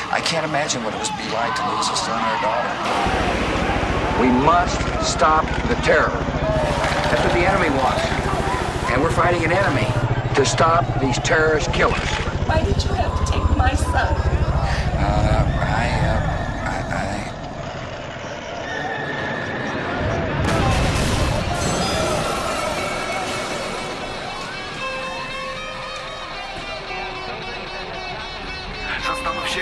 I can't imagine what it must be like to lose a son or a daughter. We must stop the terror. That's what the enemy wants. And we're fighting an enemy to stop these terrorist killers. Why did you